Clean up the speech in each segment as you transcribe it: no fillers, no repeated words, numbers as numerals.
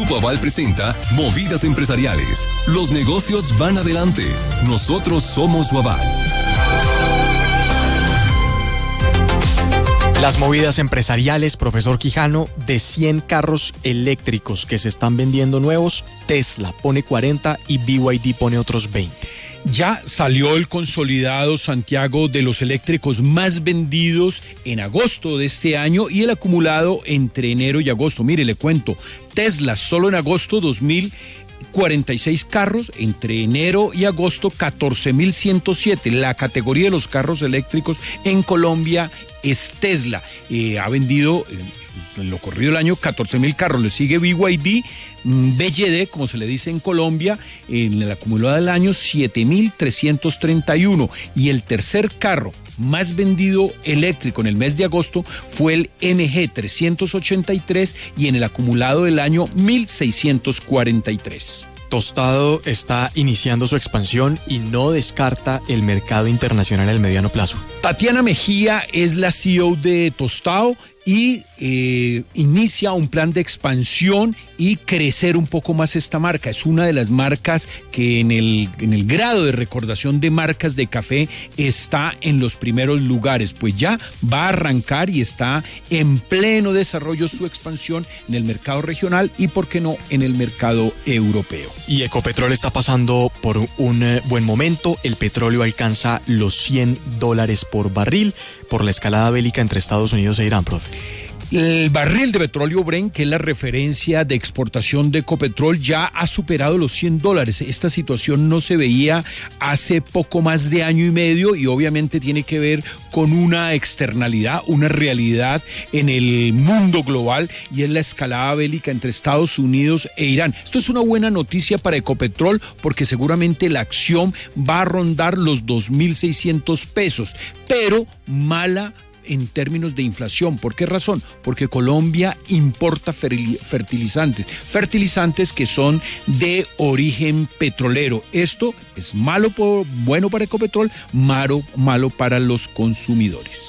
Grupo Aval presenta Movidas Empresariales. Los negocios van adelante. Nosotros somos su aval. Las movidas empresariales, profesor Quijano, de 100 carros eléctricos que se están vendiendo nuevos, Tesla pone 40 y BYD pone otros 20. Ya salió el consolidado, Santiago, de los eléctricos más vendidos en agosto de este año y el acumulado entre enero y agosto. Mire, le cuento, Tesla solo en agosto 2046 carros, entre enero y agosto 14.107. La categoría de los carros eléctricos en Colombia es Tesla. Ha vendido en lo corrido del año 14.000 carros. Le sigue BYD, BYD, como se le dice en Colombia, en el acumulado del año 7.331. Y el tercer carro más vendido eléctrico en el mes de agosto fue el NG 383 y en el acumulado del año 1.643. Tostado está iniciando su expansión y no descarta el mercado internacional en el mediano plazo. Tatiana Mejía es la CEO de Tostado y inicia un plan de expansión y crecer un poco más esta marca. Es una de las marcas que en el grado de recordación de marcas de café está en los primeros lugares, pues ya va a arrancar y está en pleno desarrollo su expansión en el mercado regional y, por qué no, en el mercado europeo. Y Ecopetrol está pasando por un buen momento. El petróleo alcanza los $100 por barril por la escalada bélica entre Estados Unidos e Irán, profe. El barril de petróleo Brent, que es la referencia de exportación de Ecopetrol, ya ha superado los $100. Esta situación no se veía hace poco más de año y medio y obviamente tiene que ver con una externalidad, una realidad en el mundo global, y es la escalada bélica entre Estados Unidos e Irán. Esto es una buena noticia para Ecopetrol porque seguramente la acción va a rondar los 2.600 pesos, pero mala en términos de inflación. ¿Por qué razón? Porque Colombia importa fertilizantes que son de origen petrolero. Esto es bueno para Ecopetrol, malo para los consumidores.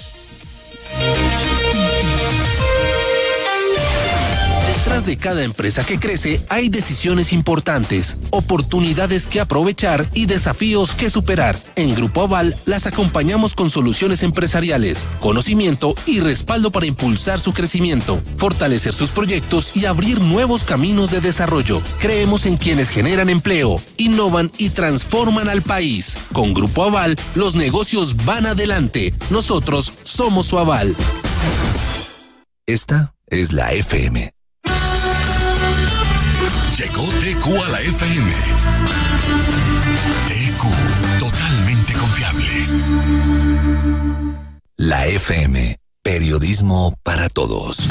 Detrás de cada empresa que crece hay decisiones importantes, oportunidades que aprovechar y desafíos que superar. En Grupo Aval las acompañamos con soluciones empresariales, conocimiento y respaldo para impulsar su crecimiento, fortalecer sus proyectos y abrir nuevos caminos de desarrollo. Creemos en quienes generan empleo, innovan y transforman al país. Con Grupo Aval los negocios van adelante. Nosotros somos su aval. Esta es la FM. Llegó TQ a la FM. TQ, totalmente confiable. La FM, periodismo para todos.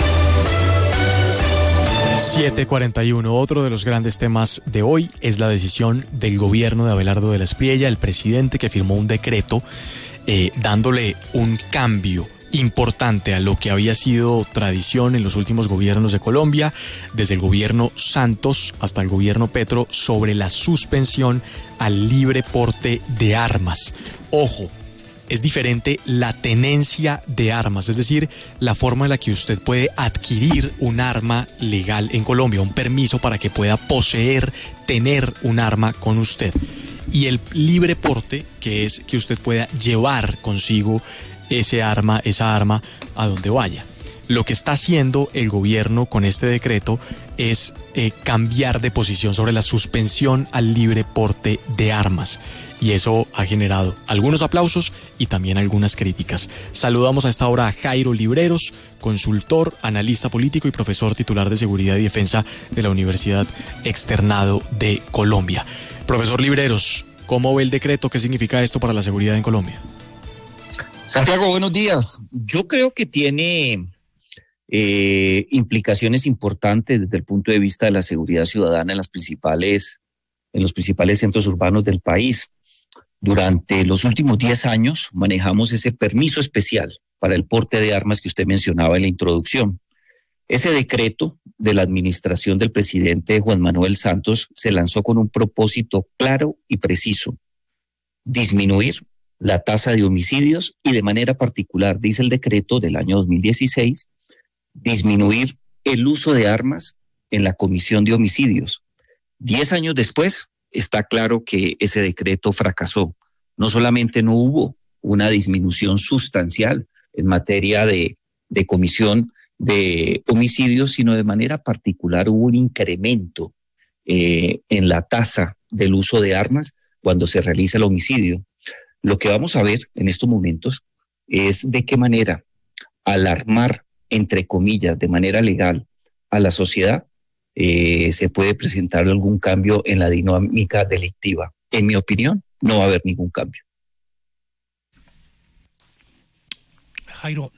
7:41. Otro de los grandes temas de hoy es la decisión del gobierno de Abelardo de la Espriella, el presidente, que firmó un decreto dándole un cambio importante a lo que había sido tradición en los últimos gobiernos de Colombia, desde el gobierno Santos hasta el gobierno Petro, sobre la suspensión al libre porte de armas. Ojo, es diferente la tenencia de armas, es decir, la forma en la que usted puede adquirir un arma legal en Colombia, un permiso para que pueda tener un arma con usted. Y el libre porte, que es que usted pueda llevar consigo esa arma a donde vaya. Lo que está haciendo el gobierno con este decreto es cambiar de posición sobre la suspensión al libre porte de armas. Y eso ha generado algunos aplausos y también algunas críticas. Saludamos a esta hora a Jairo Libreros, consultor, analista político y profesor titular de Seguridad y Defensa de la Universidad Externado de Colombia. Profesor Libreros, ¿cómo ve el decreto? ¿Qué significa esto para la seguridad en Colombia? Santiago, buenos días. Yo creo que tiene implicaciones importantes desde el punto de vista de la seguridad ciudadana en los principales centros urbanos del país. Durante los últimos 10 años manejamos ese permiso especial para el porte de armas que usted mencionaba en la introducción. Ese decreto de la administración del presidente Juan Manuel Santos se lanzó con un propósito claro y preciso: disminuir la tasa de homicidios y, de manera particular, dice el decreto del año 2016, disminuir el uso de armas en la comisión de homicidios. 10 años después, está claro que ese decreto fracasó. No solamente no hubo una disminución sustancial en materia de comisión de homicidios, sino de manera particular hubo un incremento en la tasa del uso de armas cuando se realiza el homicidio. Lo que vamos a ver en estos momentos es de qué manera alarmar, entre comillas, de manera legal a la sociedad, se puede presentar algún cambio en la dinámica delictiva. En mi opinión, no va a haber ningún cambio. Jairo,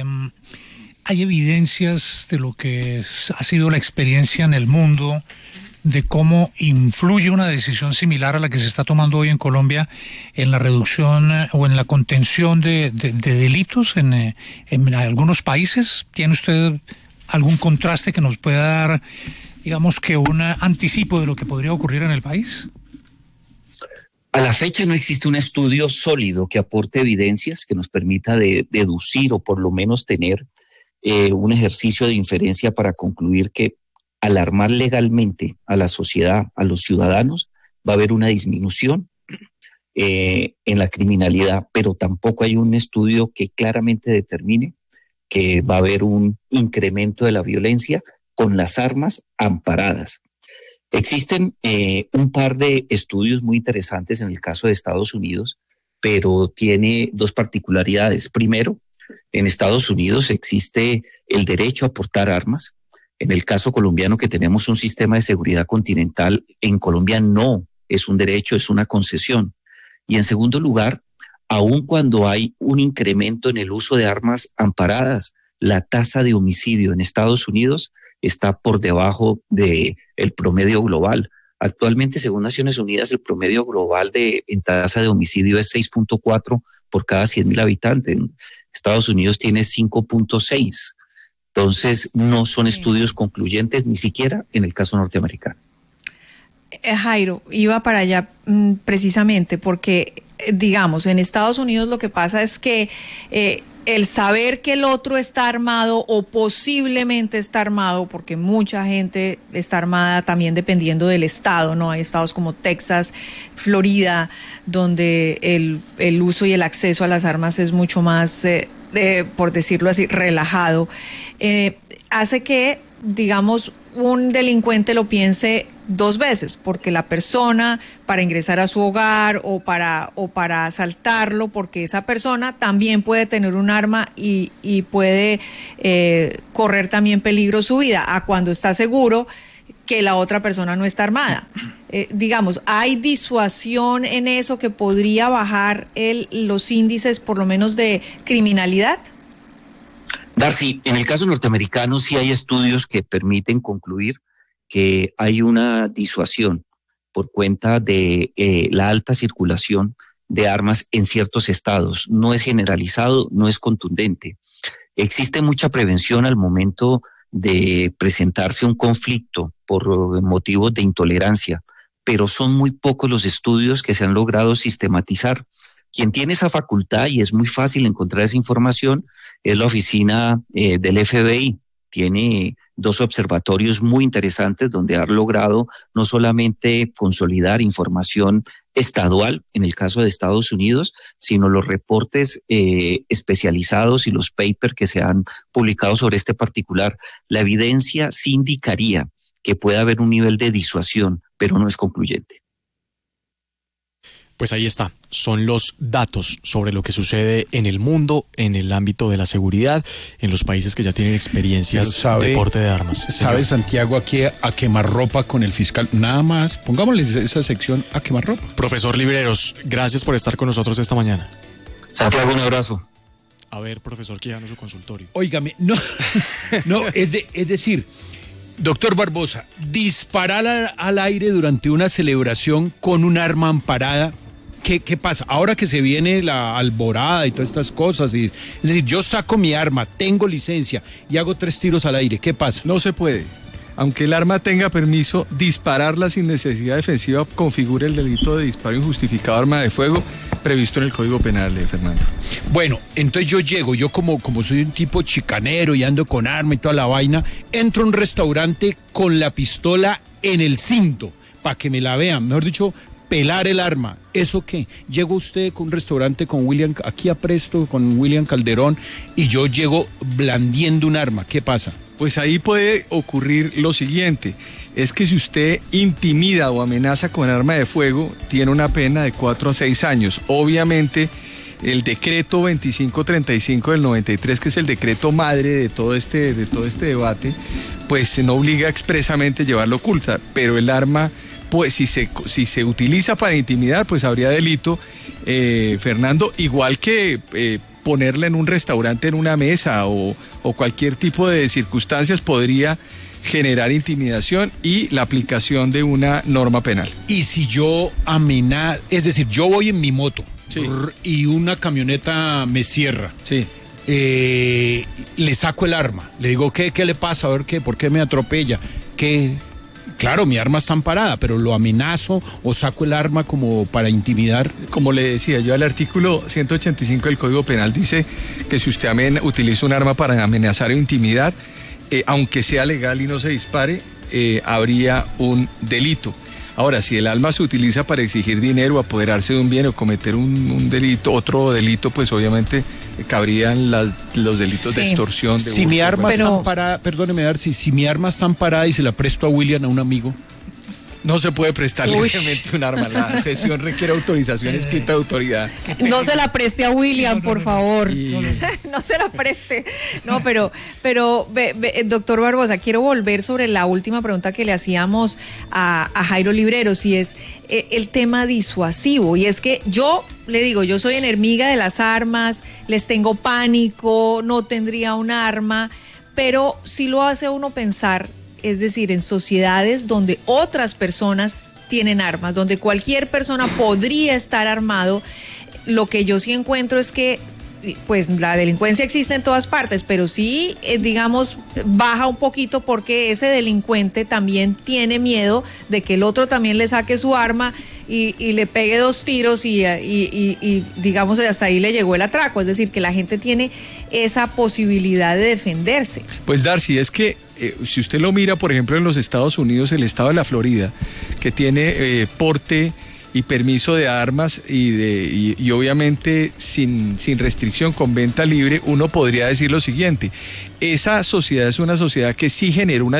hay evidencias de lo que ha sido la experiencia en el mundo, de cómo influye una decisión similar a la que se está tomando hoy en Colombia en la reducción o en la contención de delitos en algunos países. ¿Tiene usted algún contraste que nos pueda dar, digamos, que un anticipo de lo que podría ocurrir en el país? A la fecha no existe un estudio sólido que aporte evidencias que nos permita deducir o por lo menos tener un ejercicio de inferencia para concluir que alarmar legalmente a la sociedad, a los ciudadanos, va a haber una disminución en la criminalidad, pero tampoco hay un estudio que claramente determine que va a haber un incremento de la violencia con las armas amparadas. Existen un par de estudios muy interesantes en el caso de Estados Unidos, pero tiene dos particularidades. Primero, en Estados Unidos existe el derecho a portar armas. En el caso colombiano, que tenemos un sistema de seguridad continental, en Colombia no es un derecho, es una concesión. Y en segundo lugar, aun cuando hay un incremento en el uso de armas amparadas, la tasa de homicidio en Estados Unidos está por debajo del promedio global. Actualmente, según Naciones Unidas, el promedio global en tasa de homicidio es 6.4 por cada 100.000 habitantes. En Estados Unidos tiene 5.6. Entonces, no son estudios concluyentes, ni siquiera en el caso norteamericano. Jairo, iba para allá precisamente porque, digamos, en Estados Unidos lo que pasa es que el saber que el otro está armado o posiblemente está armado, porque mucha gente está armada también dependiendo del estado, ¿no? Hay estados como Texas, Florida, donde el uso y el acceso a las armas es mucho más, por decirlo así, relajado. Hace que, digamos, un delincuente lo piense dos veces, porque la persona para ingresar a su hogar o para asaltarlo, porque esa persona también puede tener un arma y puede correr también peligro su vida, a cuando está seguro que la otra persona no está armada. Digamos, ¿hay disuasión en eso que podría bajar los índices por lo menos de criminalidad? Darcy, en el caso norteamericano sí hay estudios que permiten concluir que hay una disuasión por cuenta de la alta circulación de armas en ciertos estados. No es generalizado, no es contundente. Existe mucha prevención al momento de presentarse un conflicto por motivos de intolerancia, pero son muy pocos los estudios que se han logrado sistematizar. Quien tiene esa facultad, y es muy fácil encontrar esa información, es la oficina del FBI. Tiene dos observatorios muy interesantes donde ha logrado no solamente consolidar información estadual, en el caso de Estados Unidos, sino los reportes especializados y los papers que se han publicado sobre este particular. La evidencia sí indicaría que puede haber un nivel de disuasión, pero no es concluyente. Pues ahí está, son los datos sobre lo que sucede en el mundo, en el ámbito de la seguridad, en los países que ya tienen experiencias de porte de armas. ¿Sabe, Santiago, aquí a quemarropa con el fiscal? Nada más, pongámosle esa sección a quemarropa. Profesor Libreros, gracias por estar con nosotros esta mañana. Santiago, un abrazo. A ver, profesor, que ya no es su consultorio. Óigame, no, es decir, doctor Barbosa, disparar al aire durante una celebración con un arma amparada, ¿qué pasa? Ahora que se viene la alborada y todas estas cosas, es decir, yo saco mi arma, tengo licencia y hago 3 tiros al aire, ¿qué pasa? No se puede. aunque el arma tenga permiso, dispararla sin necesidad defensiva configura el delito de disparo injustificado de arma de fuego previsto en el Código Penal, Fernando. Bueno, entonces yo como soy un tipo chicanero y ando con arma y toda la vaina, entro a un restaurante con la pistola en el cinto, para que me la vean, mejor dicho, pelar el arma. ¿Eso qué? Llegó usted con un restaurante con William, aquí a Presto, con William Calderón, y yo llego blandiendo un arma. ¿Qué pasa? Pues ahí puede ocurrir lo siguiente, es que si usted intimida o amenaza con arma de fuego, tiene una pena de 4 a 6 años. Obviamente, el decreto 2535 del 93, que es el decreto madre de todo este debate, pues no obliga expresamente a llevarlo oculta, pero el arma, pues si se utiliza para intimidar, pues habría delito, Fernando, igual que ponerla en un restaurante en una mesa o cualquier tipo de circunstancias podría generar intimidación y la aplicación de una norma penal. Y si yo amenazo, es decir, yo voy en mi moto, sí, y una camioneta me cierra, sí, le saco el arma, le digo, ¿qué le pasa? A ver, ¿por qué me atropella? ¿Qué? Claro, mi arma está amparada, pero lo amenazo o saco el arma como para intimidar. Como le decía yo, el artículo 185 del Código Penal dice que si usted utiliza un arma para amenazar o intimidar, aunque sea legal y no se dispare, habría un delito. Ahora, si el arma se utiliza para exigir dinero, apoderarse de un bien o cometer un delito, otro delito, pues obviamente cabrían los delitos de extorsión. Si mi arma está amparada, perdóneme, Darcy, si mi arma está amparada y se la presto a William, a un amigo. No se puede prestar libremente un arma. La sesión requiere autorización escrita de autoridad. No se la preste a William, por favor. No se la preste. No, pero doctor Barbosa, quiero volver sobre la última pregunta que le hacíamos a Jairo Libreros, y es el tema disuasivo. Y es que yo le digo, yo soy enemiga de las armas, les tengo pánico, no tendría un arma, pero sí lo hace uno pensar. Es decir, en sociedades donde otras personas tienen armas, donde cualquier persona podría estar armado, lo que yo sí encuentro es que pues la delincuencia existe en todas partes, pero sí, digamos, baja un poquito porque ese delincuente también tiene miedo de que el otro también le saque su arma y le pegue 2 tiros y digamos hasta ahí le llegó el atraco. Es decir, que la gente tiene esa posibilidad de defenderse. Pues Darcy, es que si usted lo mira, por ejemplo, en los Estados Unidos, el estado de la Florida, que tiene porte y permiso de armas y obviamente sin restricción, con venta libre, uno podría decir lo siguiente: esa sociedad es una sociedad que sí genera una